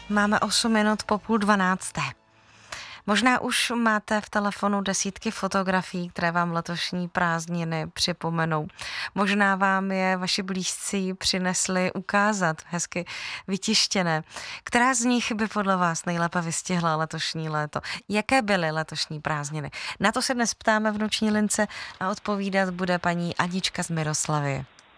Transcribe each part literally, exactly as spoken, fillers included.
Máme osm minut po půl dvanácté. Možná už máte v telefonu desítky fotografií, které vám letošní prázdniny připomenou. Možná vám je vaši blízcí přinesli ukázat, hezky vytištěné. Která z nich by podle vás nejlépe vystihla letošní léto? Jaké byly letošní prázdniny? Na to se dnes ptáme v noční lince a odpovídat bude paní Anička z Miroslavy.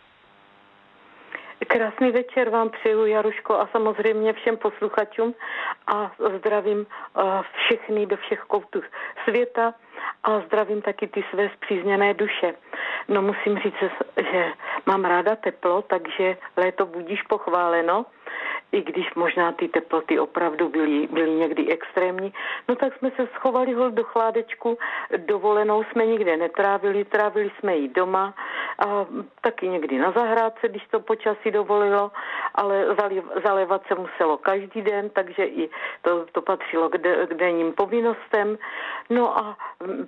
Krásný večer vám přeju, Jaruško, a samozřejmě všem posluchačům a zdravím všechny do všech koutů světa a zdravím taky ty své spřízněné duše. No musím říct, že mám ráda teplo, takže léto budíš pochváleno, i když možná ty teploty opravdu byly, byly někdy extrémní, no tak jsme se schovali hol do chládečku, dovolenou jsme nikde netrávili, trávili jsme ji doma a taky někdy na zahrádce, když to počasí dovolilo, ale zalévat se muselo každý den, takže i to, to patřilo k, de, k denním povinnostem. No a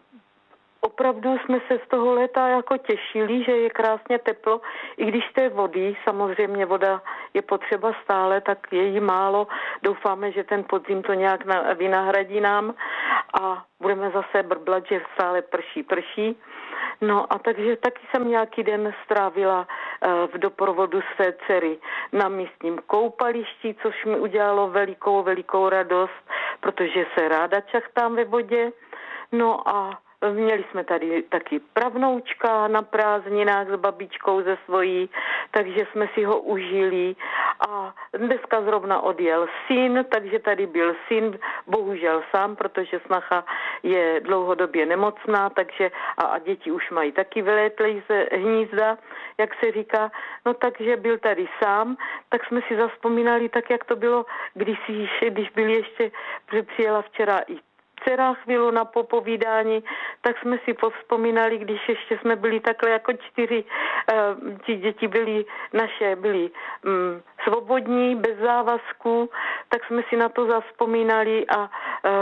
opravdu jsme se z toho léta jako těšili, že je krásně teplo, i když té vody, samozřejmě voda je potřeba stále, tak je jí málo. Doufáme, že ten podzim to nějak vynahradí nám a budeme zase brblat, že stále prší, prší. No a takže taky jsem nějaký den strávila v doprovodu své dcery na místním koupališti, což mi udělalo velikou, velikou radost, protože se ráda čachtám ve vodě. No a měli jsme tady taky pravnoučka na prázdninách s babičkou ze svojí, takže jsme si ho užili a dneska zrovna odjel syn, takže tady byl syn, bohužel sám, protože snacha je dlouhodobě nemocná, takže a, a děti už mají taky vylétlej ze hnízda, jak se říká, no takže byl tady sám, tak jsme si zazpomínali tak, jak to bylo, když, si, když byl ještě, že přijela včera i dcera chvíli na popovídání, tak jsme si povzpomínali, když ještě jsme byli takhle jako čtyři, uh, ti děti byly naše, byly um, svobodní, bez závazků, tak jsme si na to zavzpomínali a uh,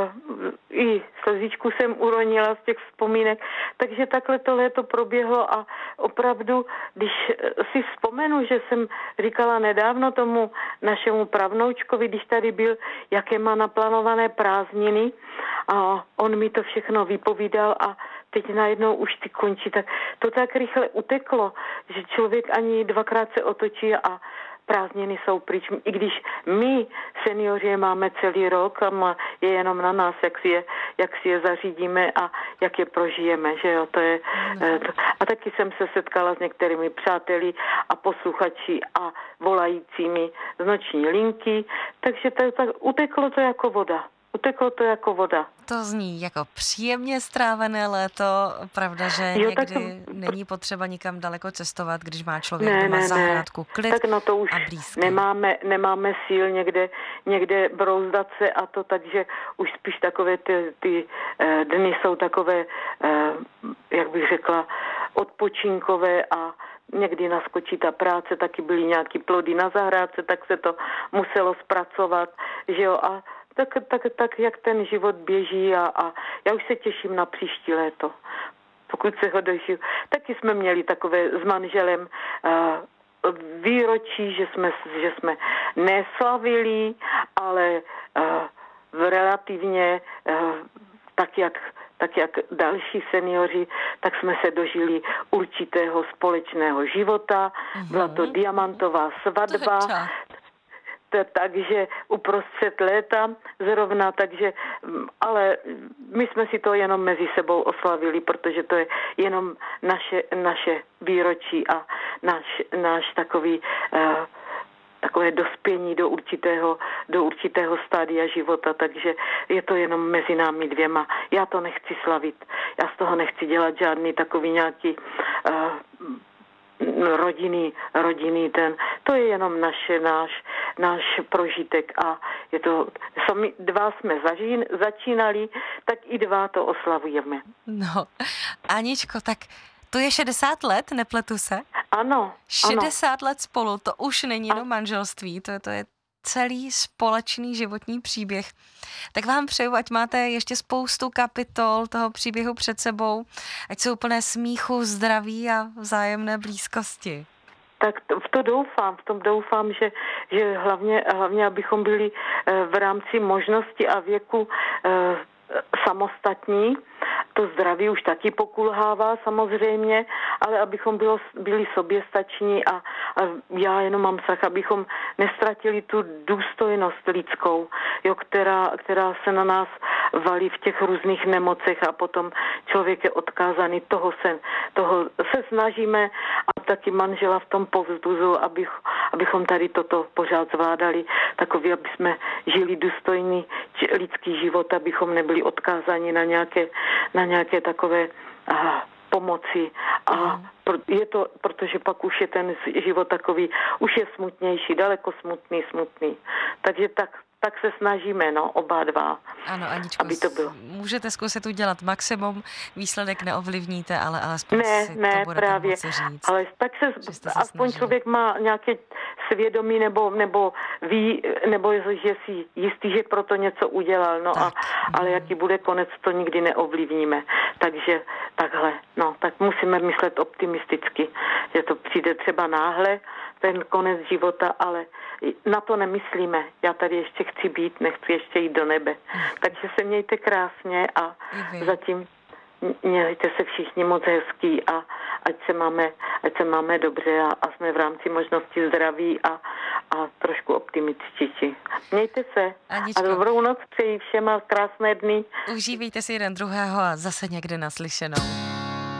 i slzičku jsem uronila z těch vzpomínek. Takže takhle to léto proběhlo a opravdu, když si vzpomenu, že jsem říkala nedávno tomu našemu pravnoučkovi, když tady byl, jaké má naplánované prázdniny, a on mi to všechno vypovídal a teď najednou už ty končí, tak to tak rychle uteklo, že člověk ani dvakrát se otočí a prázdniny jsou pryč. I když my, seniori, je máme celý rok a je jenom na nás, jak si je, jak si je zařídíme a jak je prožijeme, že jo, to je... Mm. To. A taky jsem se setkala s některými přáteli a posluchači a volajícími z noční linky, takže to, tak uteklo to jako voda. Uteklo to jako voda. To zní jako příjemně strávené léto. Pravda, že jo, někdy to... není potřeba nikam daleko cestovat, když má člověk ne, doma ne, zahrádku, klid tak no to už a blízko. Nemáme, nemáme síl někde, někde brouzdat se a to, takže už spíš takové ty, ty uh, dny jsou takové, uh, jak bych řekla, odpočinkové a někdy naskočí ta práce, taky byly nějaký plody na zahrádce, tak se to muselo zpracovat, že jo, a Tak, tak, tak, jak ten život běží a, a já už se těším na příští léto, pokud se ho dožiju. Taky jsme měli takové s manželem uh, výročí, že jsme, že jsme neslavili, ale uh, relativně uh, tak, jak, tak jak další seniori, tak jsme se dožili určitého společného života. Mm-hmm. Byla to diamantová svatba. Takže uprostřed léta zrovna, takže, ale my jsme si to jenom mezi sebou oslavili, protože to je jenom naše, naše výročí a náš, náš takový, uh, takové dospění do určitého, do určitého stádia života, takže je to jenom mezi námi dvěma. Já to nechci slavit, já z toho nechci dělat žádný takový nějaký uh, rodinný, rodinný ten, to je jenom naše, náš, náš prožitek a je to, sami dva jsme zažín, začínali, tak i dva to oslavujeme. No, Aničko, tak to je šedesát let, nepletu se? Ano. šedesát ano. let spolu, to už není jenom manželství, to je, to je celý společný životní příběh. Tak vám přeju, ať máte ještě spoustu kapitol toho příběhu před sebou, ať jsou plné smíchu, zdraví a vzájemné blízkosti. tak to, v to doufám, v tom doufám, že, že hlavně, hlavně, abychom byli v rámci možnosti a věku samostatní. To zdraví už taky pokulhává samozřejmě, ale abychom bylo, byli soběstační a, a já jenom mám strach, abychom nestratili tu důstojnost lidskou, jo, která, která se na nás valí v těch různých nemocech a potom člověk je odkázaný, toho se, toho se snažíme a taky manžela v tom povzbuzu, abych, abychom tady toto pořád zvládali, takový, aby jsme žili důstojný lidský život, abychom nebyli odkázáni na nějaké, na nějaké takové aha, pomoci a je to, protože pak už je ten život takový, už je smutnější, daleko smutný, smutný. Takže tak, tak se snažíme, no, oba dva. Ano, Aničko, aby to bylo. Můžete zkusit udělat maximum, výsledek neovlivníte, ale alespoň ne, si ne, to budete právě, moci říct. ale tak se, se aspoň snažili. Člověk má nějaké svědomí nebo, nebo ví, nebo že si jistý, že proto něco udělal, no a, ale jaký bude konec, to nikdy neovlivníme. Takže takhle, no, tak musíme myslet optimisticky, že to přijde třeba náhle, ten konec života, ale na to nemyslíme. Já tady ještě chci být, nechci ještě jít do nebe. Takže se mějte krásně a zatím mějte se všichni moc hezký a ať se máme, ať se máme dobře a, a jsme v rámci možnosti zdraví a, a trošku optimističtí. Mějte se. Aničko, a dobrou noc přeji všem a krásné dny. Užívejte si jeden druhého a zase někde naslyšenou.